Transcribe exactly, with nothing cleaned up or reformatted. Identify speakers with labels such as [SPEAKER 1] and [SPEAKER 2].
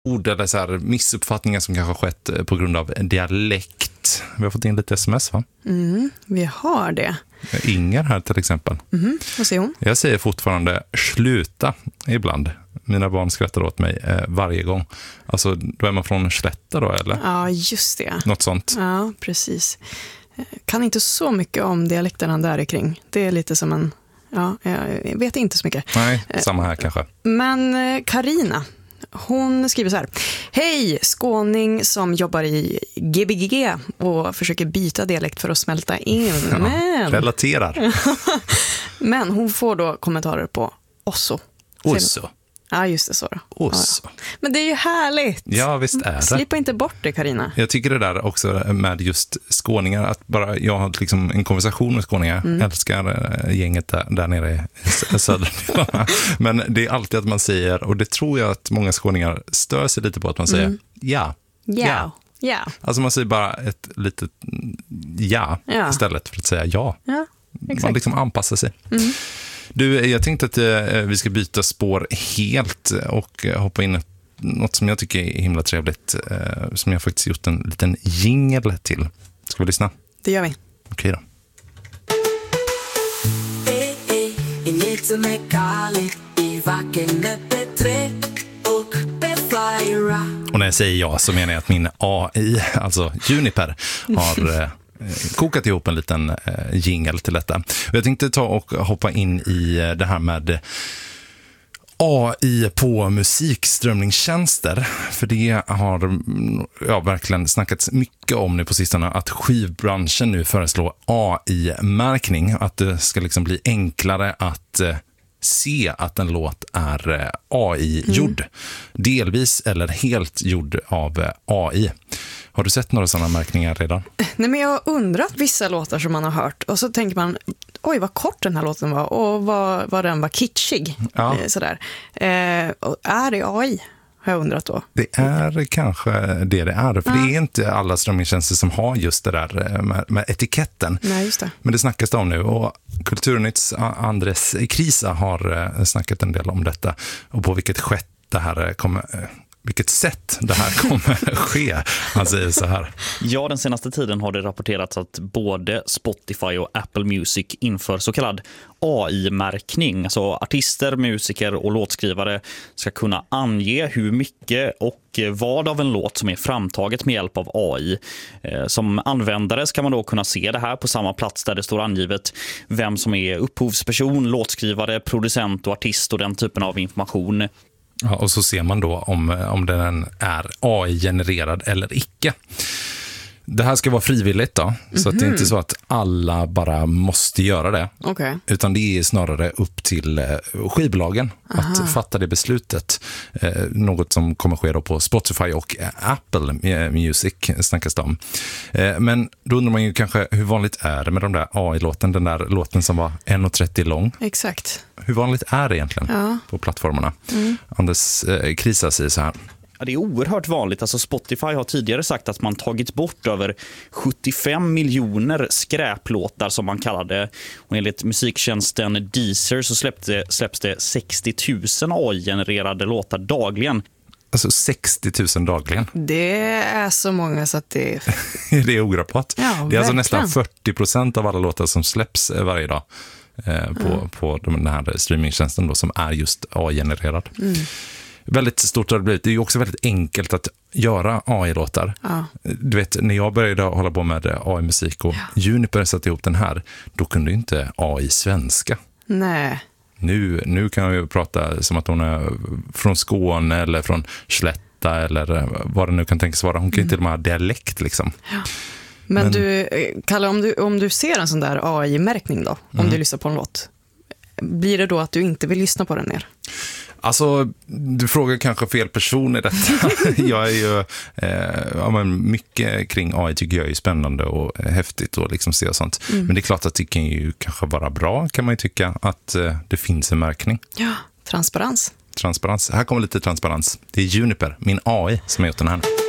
[SPEAKER 1] ord eller så här missuppfattningar som kanske har skett på grund av dialekt. Vi har fått in lite sms, va?
[SPEAKER 2] Mm, vi har det.
[SPEAKER 1] Inger här till exempel.
[SPEAKER 2] Mm, vad säger hon?
[SPEAKER 1] Jag säger fortfarande sluta ibland. Mina barn skrattar åt mig eh, varje gång. Alltså, då är man från Slätta då, eller?
[SPEAKER 2] Ja, just det.
[SPEAKER 1] Något sånt.
[SPEAKER 2] Ja, precis. Kan inte så mycket om dialekterna där kring. Det är lite som en... Ja, jag vet inte så mycket.
[SPEAKER 1] Nej, samma här kanske.
[SPEAKER 2] Men Karina, hon skriver så här. Hej, skåning som jobbar i G B G G och försöker byta dialekt för att smälta in.
[SPEAKER 1] Ja,
[SPEAKER 2] Men...
[SPEAKER 1] relaterar.
[SPEAKER 2] Men hon får då kommentarer på osso.
[SPEAKER 1] Osso.
[SPEAKER 2] Ja, just det, så då.
[SPEAKER 1] Osso.
[SPEAKER 2] Ja, ja. Men det är ju härligt.
[SPEAKER 1] Ja, visst är det.
[SPEAKER 2] Slippa inte bort det, Karina.
[SPEAKER 1] Jag tycker det där också med just skåningar, att bara jag har liksom en konversation med skåningar. Mm. Älskar gänget där, där nere i söder. Men det är alltid att man säger, och det tror jag att många skåningar stör sig lite på, att man säger mm. ja.
[SPEAKER 2] Ja. Ja. Ja.
[SPEAKER 1] Alltså man säger bara ett litet ja, ja. istället för att säga ja.
[SPEAKER 2] Ja, exakt.
[SPEAKER 1] Man liksom anpassar sig. Mm. Du, jag tänkte att eh, vi ska byta spår helt och eh, hoppa in något som jag tycker är himla trevligt, eh, som jag faktiskt gjort en liten jingle till. Ska vi lyssna?
[SPEAKER 2] Det gör vi.
[SPEAKER 1] Okej då. Och när jag säger ja så menar jag att min A I, alltså Juniper, har... Eh, kokat ihop en liten eh, jingle till detta. Och jag tänkte ta och hoppa in i det här med A I på musikströmningstjänster. För det har ja, verkligen snackats mycket om nu på sistone, att skivbranschen nu föreslår A I-märkning. Att det ska liksom bli enklare att eh, se att en låt är eh, A I-gjord. Mm. Delvis eller helt gjord av eh, A I. Har du sett några sådana märkningar redan?
[SPEAKER 2] Nej, men jag har undrat vissa låtar som man har hört. Och så tänker man, oj vad kort den här låten var. Och vad, vad den var kitschig.
[SPEAKER 1] Ja.
[SPEAKER 2] Eh, sådär. Eh, och är det A I? Har jag undrat då.
[SPEAKER 1] Det är kanske det det är. För ja. Det är inte alla strömningstjänster som har just det där med, med etiketten.
[SPEAKER 2] Nej, just det.
[SPEAKER 1] Men det snackas det om nu. Och Kulturnytts Andres Krisa har snackat en del om detta. Och på vilket sätt det här kommer... Vilket sätt det här kommer ske, han säger så här.
[SPEAKER 3] Ja, den senaste tiden har det rapporterats att både Spotify och Apple Music inför så kallad A I-märkning. Alltså artister, musiker och låtskrivare ska kunna ange hur mycket och vad av en låt som är framtaget med hjälp av A I. Som användare ska man då kunna se det här på samma plats där det står angivet vem som är upphovsperson, låtskrivare, producent och artist och den typen av information.
[SPEAKER 1] Ja, och så ser man då om, om den är A I-genererad eller icke. Det här ska vara frivilligt då, mm-hmm. så att det är inte så att alla bara måste göra det.
[SPEAKER 2] Okay.
[SPEAKER 1] Utan det är snarare upp till skivbolagen Aha. att fatta det beslutet. Eh, något som kommer ske då på Spotify och Apple Music snackas det om. Eh, men då undrar man ju kanske hur vanligt är det med de där A I-låten, den där låten som var en trettio lång.
[SPEAKER 2] Exakt.
[SPEAKER 1] Hur vanligt är det egentligen ja. på plattformarna? Mm. Anders eh, Krisa säger så här.
[SPEAKER 3] Ja, det är oerhört vanligt. Alltså Spotify har tidigare sagt att man tagit bort över sjuttiofem miljoner skräplåtar som man kallar det. Och enligt musiktjänsten Deezer så släppte, släpps det sextio tusen A I-genererade låtar dagligen.
[SPEAKER 1] Alltså sextio tusen dagligen.
[SPEAKER 2] Det är så många så att det är...
[SPEAKER 1] det är ograpat.
[SPEAKER 2] Ja,
[SPEAKER 1] det är alltså
[SPEAKER 2] verkligen.
[SPEAKER 1] Nästan fyrtio procent av alla låtar som släpps varje dag eh, på, mm. på den här streamingtjänsten då, som är just A I-genererad. Mm. Väldigt stort har det blivit. Det är ju också väldigt enkelt att göra A I-låtar. Ja. Du vet, när jag började hålla på med A I-musik och ja. Juniper satte ihop den här, då kunde ju inte A I svenska.
[SPEAKER 2] Nej.
[SPEAKER 1] Nu, nu kan jag ju prata som att hon är från Skåne eller från Slätta eller vad det nu kan tänkas vara. Hon kan ju mm. till och med ha dialekt liksom.
[SPEAKER 2] Ja. Men, Men du, Kalle, om du, om du ser en sån där A I-märkning då, om mm. du lyssnar på en låt, blir det då att du inte vill lyssna på den mer?
[SPEAKER 1] Alltså, du frågar kanske fel person i detta. jag är ju, eh, ja, men mycket kring A I tycker jag är spännande och häftigt och liksom se och sånt. Mm. Men det är klart att det kan ju kanske vara bra, kan man ju tycka, att eh, det finns en märkning.
[SPEAKER 2] Ja, transparens.
[SPEAKER 1] Transparens. Här kommer lite transparens. Det är Juniper, min A I, som har gjort den här.